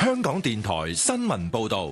香港電台新聞報道。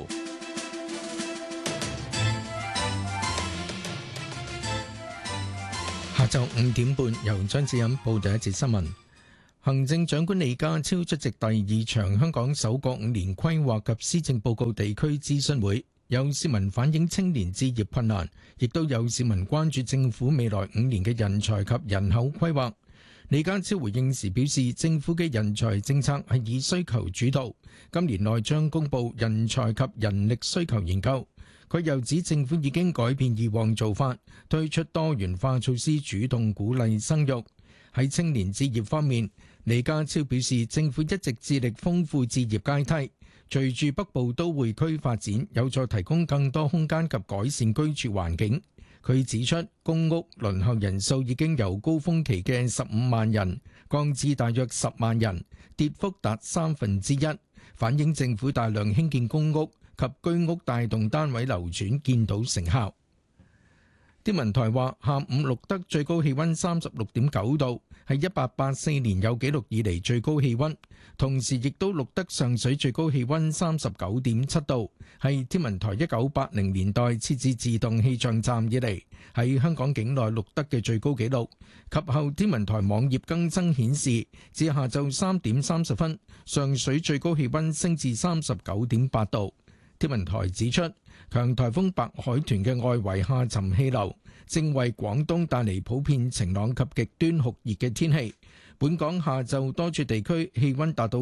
下晝5點半，由張子欣報第一節新聞。行政長官李家超出席第2場香港首個5年規劃及施政報告地區諮詢會，有市民反映青年置業困難，亦都有市民關注政府未來5年嘅人才及人口規劃。李家超回應時表示，政府嘅人才政策係以需求主導，今年內將公布人才及人力需求研究。佢又指政府已經改變以往做法，推出多元化措施，主動鼓勵生育。喺青年置業方面，李家超表示，政府一直致力豐富置業階梯，隨住北部都會區發展，有助提供更多空間及改善居住環境。佢指出，公屋輪候人數已經由高峰期嘅15萬人降至大約10萬人，跌幅達1/3，反映政府大量興建公屋及居屋帶動單位流轉，見到成效。天文台話，下午錄得最高氣溫36.9度，係1884年有紀錄以嚟最高氣溫，同時亦都錄得上水最高氣溫39.7度，係天文台1980年代設置自動氣象站以嚟喺香港境內錄得嘅最高紀錄。及後天文台網頁更新顯示，至下晝3點30分，上水最高氣溫升至39.8度。天文台指出，強颱風白海豚嘅外圍下沉氣流正為廣東帶嚟普遍晴朗及極端酷熱嘅天氣。本港下晝多處地區氣溫達到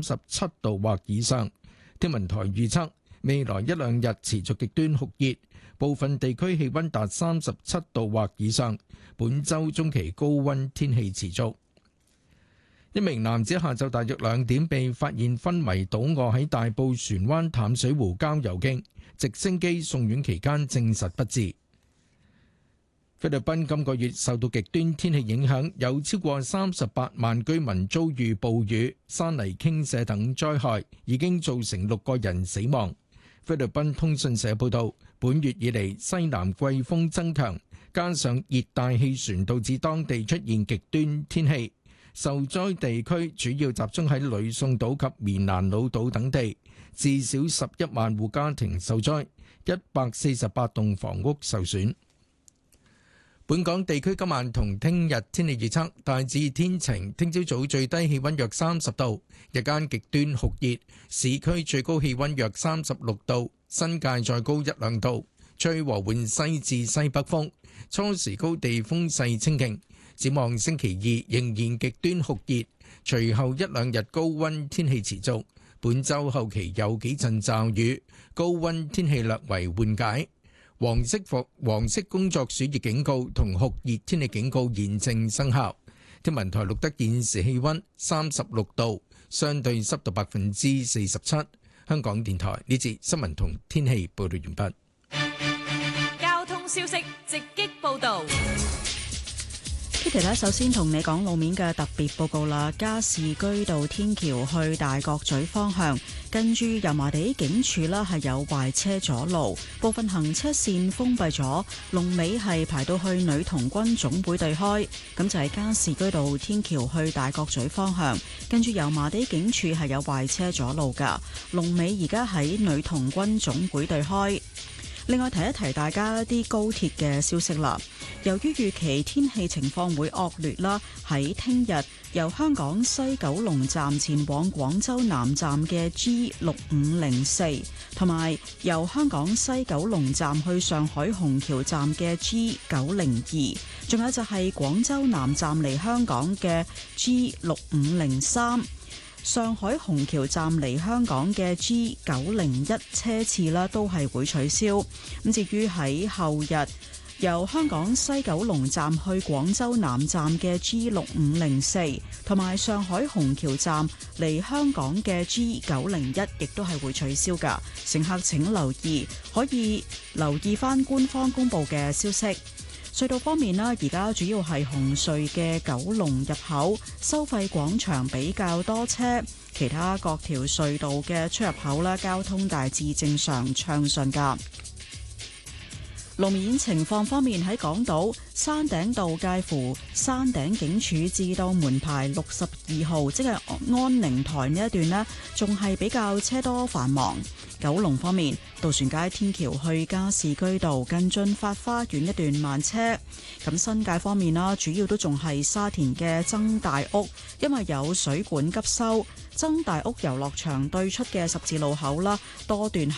37度或以上。天文台預測未來一兩日持續極端酷熱，部分地區氣溫達37度或以上。本週中期高溫天氣持續。一名男子下晝大約2點被發現昏迷倒卧喺大埔船灣淡水湖郊遊徑，直升機送院期間證實不治。菲律賓今個月受到極端天氣影響，有超過38萬居民遭遇暴雨、山泥傾瀉等災害，已經造成6個人死亡。菲律賓通訊社報道，本月以嚟西南季風增強，加上熱帶氣旋導致當地出現極端天氣。受災地區主要集中喺呂宋島及棉蘭老島等地，至少11萬戶家庭受災，148棟房屋受損。本港地區今晚同聽日天氣預測大致天晴，聽朝早最低氣溫約30度，日間極端酷熱，市區最高氣溫約36度，新界再高1-2度，吹和緩西至西北風，初時高地風勢清勁。展望星期2仍然極端酷熱，隨後1-2日高溫天氣持續。本週後期有幾陣驟雨，高溫天氣略為緩解。黃色工作暑熱警告同酷熱天氣警告現正生效。天文台錄得現時氣溫36度，相對濕度47%。香港電台呢節新聞同天氣報道完畢。交通消息直擊報道。 Kitty 咧，首先同你講路面嘅特別報告啦。加士居道天橋去大角咀方向，跟住油麻地警署啦，係有壞車阻路，部分行車線封閉咗，龍尾係排到去女童軍總會對開。咁就係加士居道天橋去大角咀方向，跟住油麻地警署係有壞車阻路噶，龍尾而家喺女童軍總會對開。另外提一提大家一啲高鐵嘅消息啦。由於預期天氣情況會惡劣啦，喺聽日由香港西九龍站前往廣州南站嘅 G6504， 同埋由香港西九龍站去上海虹橋站嘅 G902， 仲有就係廣州南站嚟香港嘅 G6503。上海虹橋站嚟香港嘅 G901 車次啦，都係會取消。咁至於喺後日由香港西九龍站去廣州南站嘅 G6504， 同埋上海虹橋站嚟香港嘅 G901， 亦都係會取消㗎。乘客請留意，可以留意返官方公佈嘅消息。隧道方面啦，而家主要係紅隧嘅九龍入口收費廣場比較多車，其他各條隧道嘅出入口啦，交通大致正常暢順㗎。 路面情況方面，喺港島山頂道介乎山頂警署至到門牌62號，即係安寧台呢一段呢，仲係比較車多繁忙。九龍方面，渡船街天橋去加士居道近駿發花園一段慢車。咁新界方面啦，主要都仲係沙田嘅曾大屋，因為有水管急修，曾大屋遊樂場對出嘅十字路口啦，多段